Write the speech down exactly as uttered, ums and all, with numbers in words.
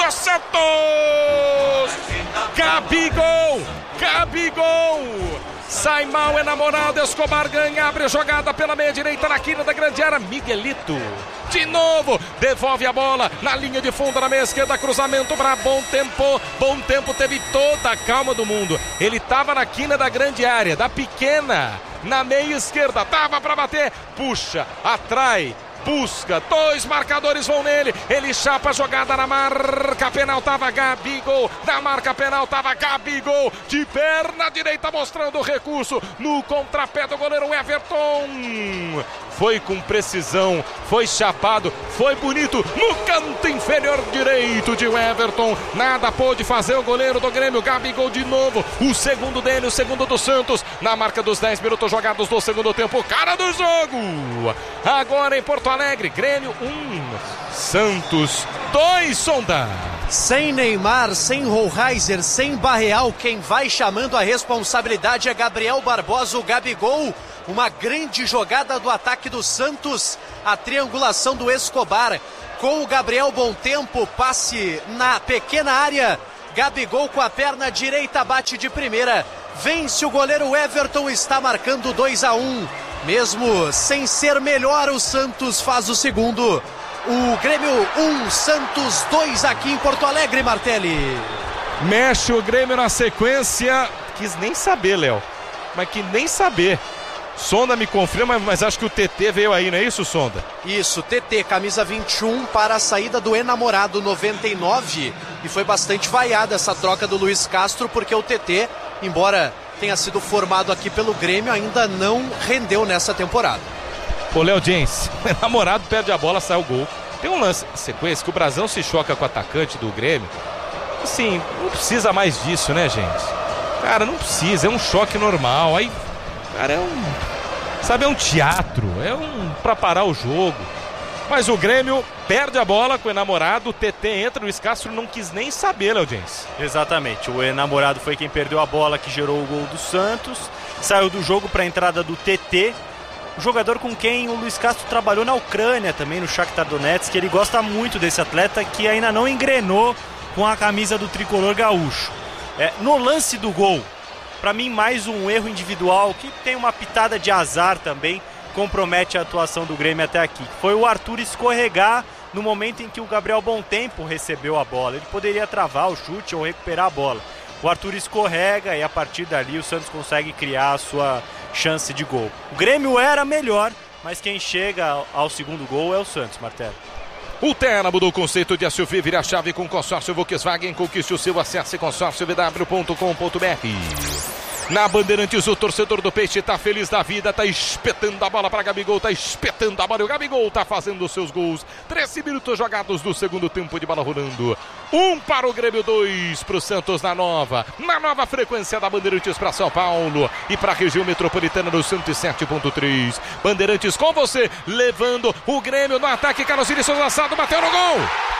do Santos! Gabigol! Gabigol! Sai mal, enamorado, Escobar ganha, abre a jogada pela meia direita na quina da grande área, Miguelito, de novo, devolve a bola na linha de fundo, na meia esquerda, cruzamento para Bom Tempo, Bom Tempo teve toda a calma do mundo, ele estava na quina da grande área, da pequena, na meia esquerda, tava para bater, puxa, atrai, busca, dois marcadores vão nele, ele chapa a jogada na marca penal, tava Gabigol, na marca penal tava Gabigol, de perna direita mostrando o recurso, no contrapé do goleiro Everton, foi com precisão, foi chapado, foi bonito, no canto inferior direito de Everton, nada pôde fazer o goleiro do Grêmio, Gabigol de novo, o segundo dele, o segundo do Santos, na marca dos dez minutos jogados do segundo tempo, cara do jogo, agora em Porto Alegre, Grêmio um, Santos dois, Sonda. Sem Neymar, sem Rollheiser, sem Barreal, quem vai chamando a responsabilidade é Gabriel Barbosa, o Gabigol. Uma grande jogada do ataque do Santos, a triangulação do Escobar com o Gabriel Bom Tempo, passe na pequena área, Gabigol com a perna direita bate de primeira, vence o goleiro Everton, está marcando dois a um. Mesmo sem ser melhor, o Santos faz o segundo. O Grêmio um, Santos dois aqui em Porto Alegre, Martelli. Mexe o Grêmio na sequência. Quis nem saber, Léo. Mas que nem saber. Sonda me confirma, mas acho que o T T veio aí, não é isso, Sonda? Isso, T T, camisa vinte e um para a saída do enamorado noventa e nove. E foi bastante vaiada essa troca do Luiz Castro, porque o T T, embora tenha sido formado aqui pelo Grêmio, ainda não rendeu nessa temporada. Ô, Léo Jens, o enamorado perde a bola, sai o gol. Tem um lance, sequência, que o Brasão se choca com o atacante do Grêmio. Assim, não precisa mais disso, né, gente? Cara, não precisa, é um choque normal. Aí, cara, é um... Sabe, é um teatro, é um... pra parar o jogo. Mas o Grêmio perde a bola com o enamorado, o T T entra, o Luiz Castro não quis nem saber, Léo Jens. Exatamente, o enamorado foi quem perdeu a bola, que gerou o gol do Santos, saiu do jogo para a entrada do T T, o jogador com quem o Luiz Castro trabalhou na Ucrânia também, no Shakhtar Donetsk, que ele gosta muito desse atleta que ainda não engrenou com a camisa do tricolor gaúcho. É, no lance do gol, para mim mais um erro individual, que tem uma pitada de azar também, compromete a atuação do Grêmio até aqui. Foi o Arthur escorregar no momento em que o Gabriel Bom Tempo recebeu a bola. Ele poderia travar o chute ou recuperar a bola. O Arthur escorrega e a partir dali o Santos consegue criar a sua chance de gol. O Grêmio era melhor, mas quem chega ao segundo gol é o Santos, Martelo. O Terna mudou o conceito de S U V, vira a chave com consórcio Volkswagen, conquiste o seu, acesse consórcio v w ponto com ponto b r. Na Bandeirantes, o torcedor do Peixe tá feliz da vida, tá espetando a bola para Gabigol, tá espetando a bola e o Gabigol tá fazendo os seus gols. treze minutos jogados do segundo tempo de bola rolando. Um para o Grêmio, dois para o Santos na nova. Na nova frequência da Bandeirantes para São Paulo e para a região metropolitana do cento e sete ponto três. Bandeirantes com você, levando o Grêmio no ataque. Carlos Vinícius lançado, bateu no gol.